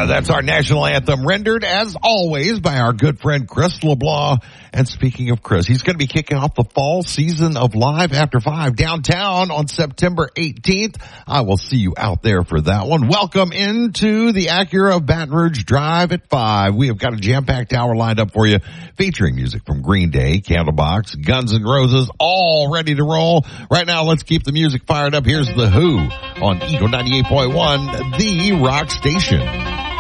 That's our national anthem, rendered as always by our good friend Chris LeBlanc. And speaking of Chris, he's going to be kicking off the fall season of Live After 5 downtown on September 18th. I will see you out there for that one. Welcome into the Acura of Baton Rouge Drive at 5. We have got a jam-packed hour lined up for you, featuring music from Green Day, Candlebox, Guns N' Roses, all ready to roll. Right now, let's keep the music fired up. Here's The Who on Eagle 98.1, the rock station.